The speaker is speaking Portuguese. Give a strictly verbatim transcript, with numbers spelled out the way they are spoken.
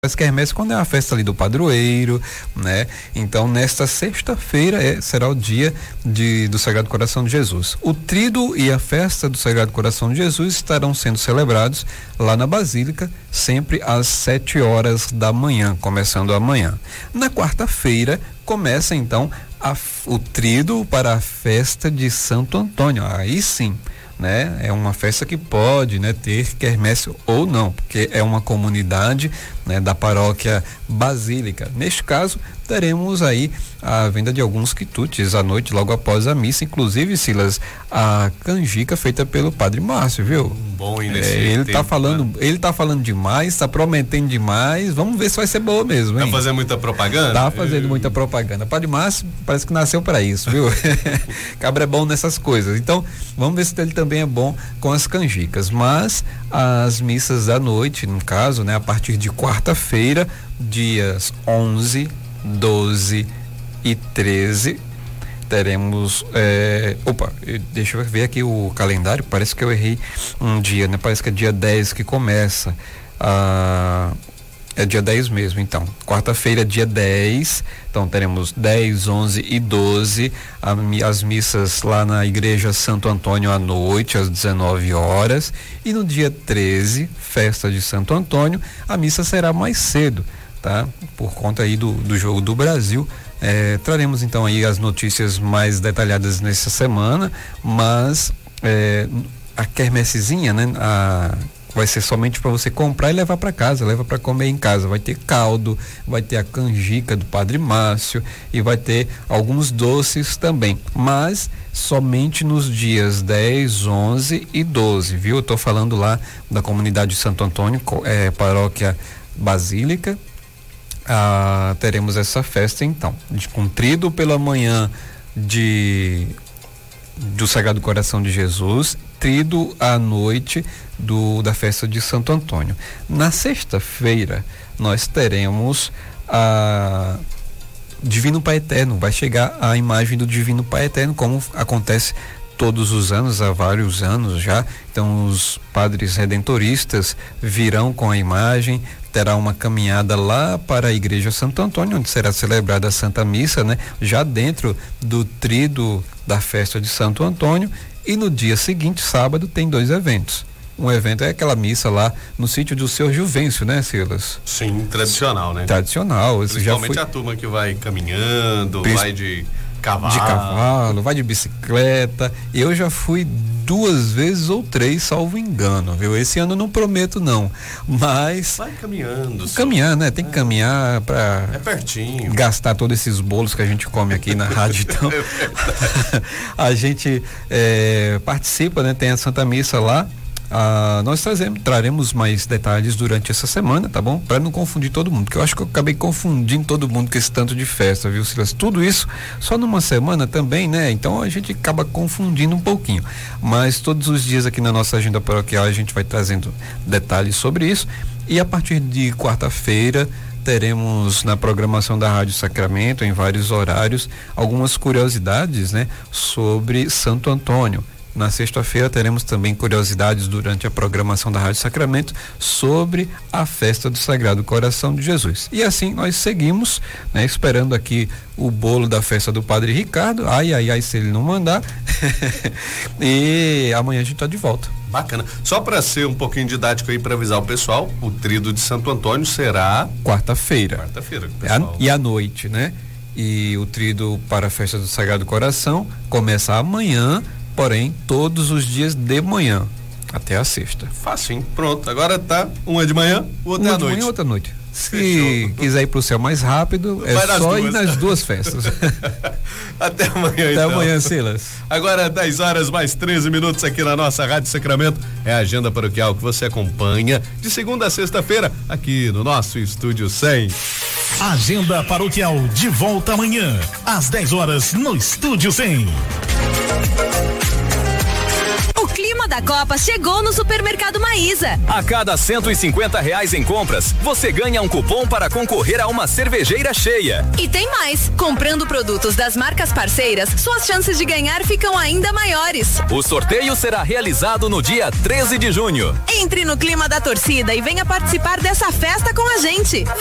As quermesse quando é a festa ali do padroeiro, né? Então, nesta sexta-feira é, será o dia de, do Sagrado Coração de Jesus. O tríduo e a festa do Sagrado Coração de Jesus estarão sendo celebrados lá na Basílica, sempre às sete horas da manhã, começando amanhã. Na quarta-feira, começa então a, o tríduo para a festa de Santo Antônio. Aí sim, né? É uma festa que pode, né, ter quermesse ou não, porque é uma comunidade, né, da paróquia Basílica. Neste caso, teremos aí a venda de alguns quitutes à noite, logo após a missa, inclusive, Silas, a canjica feita pelo Padre Márcio, viu? Um bom é, ele tempo, tá falando, né? ele tá falando demais, tá prometendo demais, vamos ver se vai ser boa mesmo, hein? Tá fazendo muita propaganda? Tá fazendo muita propaganda. Padre Márcio parece que nasceu para isso, viu? Cabra é bom nessas coisas. Então, vamos ver se ele também é bom com as canjicas. Mas as missas à noite, no caso, né, a partir de quarta-feira, dias onze, doze e treze, teremos é, opa, deixa eu ver aqui o calendário, parece que eu errei um dia, né? Parece que é dia dez que começa, ah, é dia dez mesmo, então, quarta-feira, dia dez, então teremos dez, onze e doze, a, as missas lá na Igreja Santo Antônio à noite, às dezenove horas, e no dia treze, festa de Santo Antônio, a missa será mais cedo, tá? Por conta aí do, do jogo do Brasil. É, traremos então aí as notícias mais detalhadas nessa semana, mas é, a quermessezinha, né? A, vai ser somente para você comprar e levar para casa, leva para comer em casa. Vai ter caldo, vai ter a canjica do Padre Márcio e vai ter alguns doces também, mas somente nos dias dez, onze e doze, viu? Eu tô falando lá da comunidade de Santo Antônio, é, paróquia Basílica. Ah, teremos essa festa então, de com tríduo pela manhã de do Sagrado Coração de Jesus, tríduo à noite do da festa de Santo Antônio. Na sexta-feira nós teremos a Divino Pai Eterno, vai chegar a imagem do Divino Pai Eterno, como acontece todos os anos, há vários anos já. Então os padres redentoristas virão com a imagem, terá uma caminhada lá para a Igreja Santo Antônio, onde será celebrada a Santa Missa, né? Já dentro do tríduo da festa de Santo Antônio, e no dia seguinte, sábado, tem dois eventos. Um evento é aquela missa lá no sítio do seu Juvencio, né, Silas? Sim, tradicional, né? Tradicional. Principalmente já foi... a turma que vai caminhando, Pris... vai de cavalo. De cavalo, vai de bicicleta. Eu já fui duas vezes ou três, salvo engano, viu? Esse ano não prometo não, mas vai caminhando. Caminhar, né? Tem que é. caminhar para é pertinho. Gastar todos esses bolos que a gente come aqui na rádio. Então, a gente é, participa, né? Tem a Santa Missa lá. Ah, nós trazemos, traremos mais detalhes durante essa semana, tá bom? Para não confundir todo mundo, porque eu acho que eu acabei confundindo todo mundo com esse tanto de festa, viu, Silas? Tudo isso só numa semana também, né? Então a gente acaba confundindo um pouquinho. Mas todos os dias aqui na nossa agenda paroquial a gente vai trazendo detalhes sobre isso. E a partir de quarta-feira teremos na programação da Rádio Sacramento, em vários horários, algumas curiosidades, né? Sobre Santo Antônio. Na sexta-feira teremos também curiosidades durante a programação da Rádio Sacramento sobre a festa do Sagrado Coração de Jesus. E assim nós seguimos, né, esperando aqui o bolo da festa do Padre Ricardo. Ai, ai, ai, se ele não mandar. E amanhã a gente tá de volta. Bacana. Só para ser um pouquinho didático aí, para avisar o pessoal, o tríduo de Santo Antônio será quarta-feira. Quarta-feira, pessoal. E à noite, né? E o tríduo para a festa do Sagrado Coração começa amanhã, porém todos os dias de manhã até a sexta. Facinho, pronto. Agora tá, uma de manhã, outra uma à de noite. Manhã, outra à noite. Se Fechou. Quiser ir pro céu mais rápido, é só ir nas duas festas. Até amanhã, Até então. amanhã, Silas. Agora dez horas mais treze minutos aqui na nossa Rádio Sacramento. É a agenda paroquial que você acompanha de segunda a sexta-feira aqui no nosso Estúdio cem. Agenda paroquial de volta amanhã às dez horas no Estúdio cem. O clima da Copa chegou no Supermercado Maísa. A cada cento e cinquenta reais em compras, você ganha um cupom para concorrer a uma cervejeira cheia. E tem mais, comprando produtos das marcas parceiras, suas chances de ganhar ficam ainda maiores. O sorteio será realizado no dia treze de junho. Entre no clima da torcida e venha participar dessa festa com a gente.